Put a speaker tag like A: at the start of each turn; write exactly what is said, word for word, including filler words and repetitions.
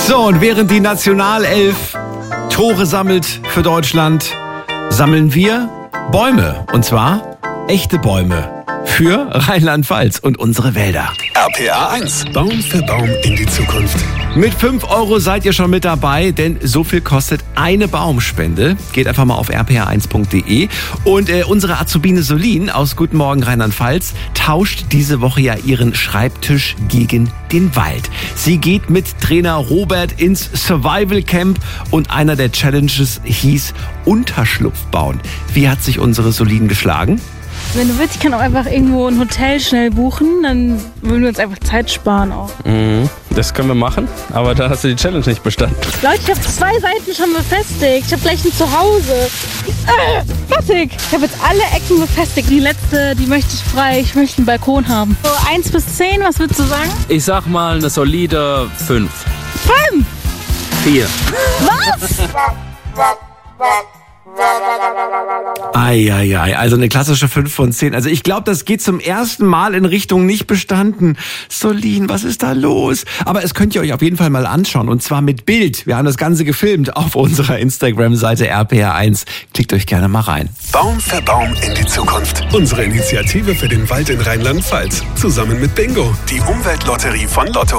A: So, und während die Nationalelf Tore sammelt für Deutschland, sammeln wir Bäume. Und zwar echte Bäume für Rheinland-Pfalz und unsere Wälder.
B: R P R eins. Baum für Baum in die Zukunft.
A: Mit fünf Euro seid ihr schon mit dabei, denn so viel kostet eine Baumspende. Geht einfach mal auf r p r eins punkt d e. Und äh, unsere Azubine Solin aus Guten Morgen Rheinland-Pfalz tauscht diese Woche ja ihren Schreibtisch gegen den Wald. Sie geht mit Trainer Robert ins Survival Camp und einer der Challenges hieß Unterschlupf bauen. Wie hat sich unsere Solin geschlagen?
C: Wenn du willst, ich kann auch einfach irgendwo ein Hotel schnell buchen, dann würden wir uns einfach Zeit sparen auch.
D: Mhm, das können wir machen, aber da hast du die Challenge nicht bestanden.
C: Leute, ich habe zwei Seiten schon befestigt. Ich habe gleich ein Zuhause. Äh, fertig. Ich habe jetzt alle Ecken befestigt. Die letzte, die möchte ich frei. Ich möchte einen Balkon haben. So eins bis zehn, was würdest du sagen?
D: Ich sag mal eine solide fünf.
C: Fünf!
D: vier.
C: Was?
A: Eieiei, also eine klassische fünf von zehn. Also ich glaube, das geht zum ersten Mal in Richtung nicht bestanden. Solin, was ist da los? Aber es könnt ihr euch auf jeden Fall mal anschauen und zwar mit Bild. Wir haben das Ganze gefilmt auf unserer Instagram-Seite R P R eins. Klickt euch gerne mal rein.
B: Baum für Baum in die Zukunft. Unsere Initiative für den Wald in Rheinland-Pfalz. Zusammen mit Bingo, die Umweltlotterie von Lotto.